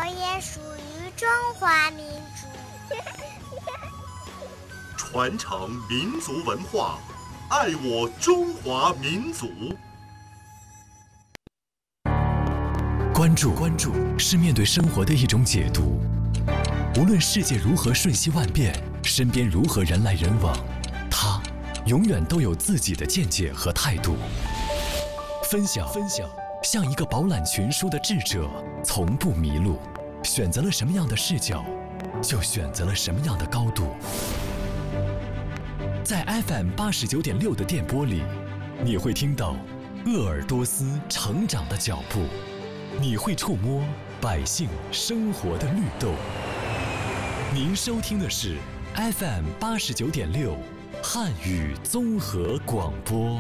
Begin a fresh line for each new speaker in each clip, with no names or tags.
也属于中华民族。
传承民族文化，爱我中华民族。
关注是面对生活的一种解读。无论世界如何瞬息万变，身边如何人来人往，他永远都有自己的见解和态度。分享，像一个饱览群书的智者，从不迷路。选择了什么样的视角，就选择了什么样的高度。在 FM 89.6的电波里，你会听到鄂尔多斯成长的脚步，你会触摸百姓生活的绿豆。您收听的是 FM 89.6汉语综合广播。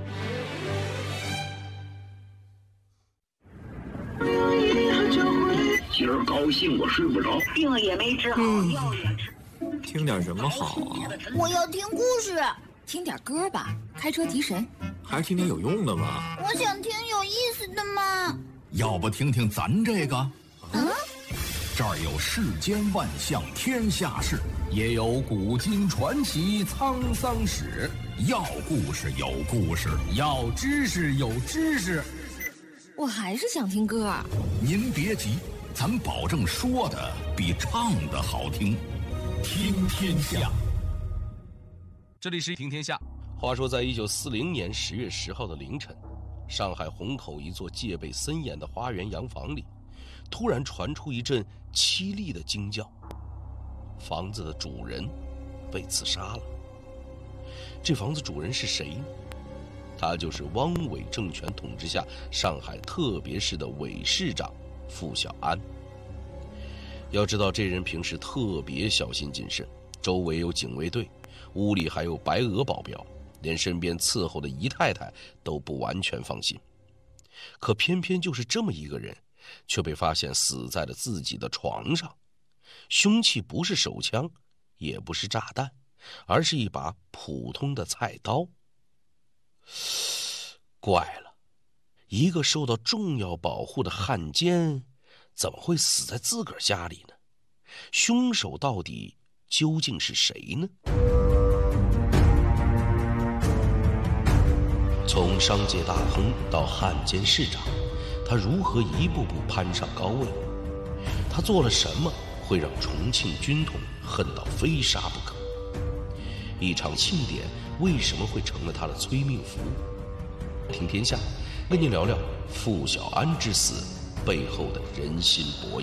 今儿高兴我睡不着，
病也没治好，药也吃。
听点什么好啊？
我要听故事。
听点歌吧，开车提神。
还是听点有用的吧。
我想听有意思的嘛。
要不听听咱这个？这儿有世间万象天下事，也有古今传奇沧桑史。要故事有故事，要知识有知识。
我还是想听歌。
您别急，咱保证说的比唱的好听。听天下，
这里是听天下。话说在1940年10月10号的凌晨，上海虹口一座戒备森严的花园洋房里，突然传出一阵凄厉的惊叫，房子的主人被刺杀了。这房子主人是谁呢？他就是汪伪政权统治下上海特别市的伪市长傅小安。要知道，这人平时特别小心谨慎，周围有警卫队，屋里还有白俄保镖，连身边伺候的姨太太都不完全放心。可偏偏就是这么一个人，却被发现死在了自己的床上，凶器不是手枪，也不是炸弹，而是一把普通的菜刀。怪了，一个受到重要保护的汉奸，怎么会死在自个儿家里呢？凶手到底究竟是谁呢？从商界大亨到汉奸市长，他如何一步步攀上高位？他做了什么会让重庆军统恨到非杀不可？一场庆典为什么会成了他的催命符？听天下跟您聊聊傅小安之死背后的人心博弈。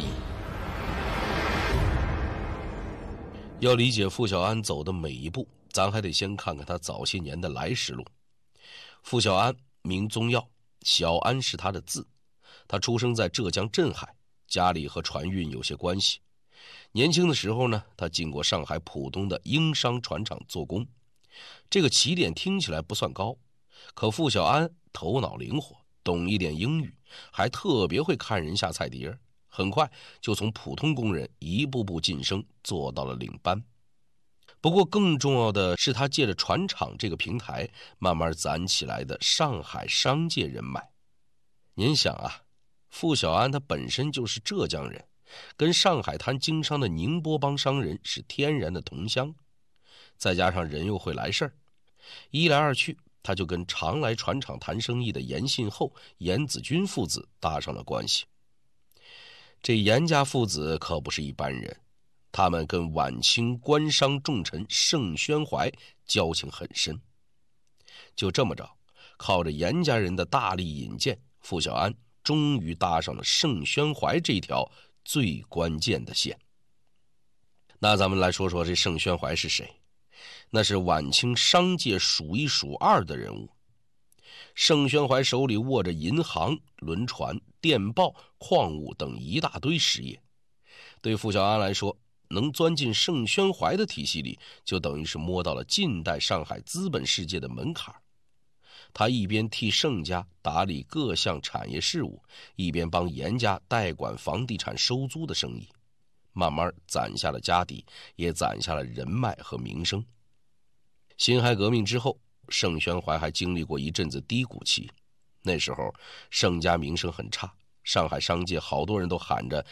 要理解傅小安走的每一步，咱还得先看看他早些年的来时路。傅小安名宗耀，小安是他的字。他出生在浙江镇海，家里和船运有些关系。年轻的时候呢，他进过上海浦东的英商船厂做工。这个起点听起来不算高，可傅小安头脑灵活，懂一点英语，还特别会看人下菜碟，很快就从普通工人一步步晋升，做到了领班。不过更重要的是，他借着船厂这个平台，慢慢攒起来的上海商界人脉。您想啊，傅小安他本身就是浙江人，跟上海滩经商的宁波帮商人是天然的同乡，再加上人又会来事儿，一来二去，他就跟常来船厂谈生意的严信厚、严子君父子搭上了关系。这严家父子可不是一般人，他们跟晚清官商重臣盛宣怀交情很深。就这么着，靠着严家人的大力引荐，傅小安终于搭上了盛宣怀这条最关键的线。那咱们来说说这盛宣怀是谁？那是晚清商界数一数二的人物。盛宣怀手里握着银行、轮船、电报、矿物等一大堆实业。对傅小安来说，能钻进盛宣怀的体系里，就等于是摸到了近代上海资本世界的门槛。他一边替盛家打理各项产业事务，一边帮严家代管房地产收租的生意，慢慢攒下了家底，也攒下了人脉和名声。辛亥革命之后，盛宣怀还经历过一阵子低谷期，那时候盛家名声很差，上海商界好多人都喊着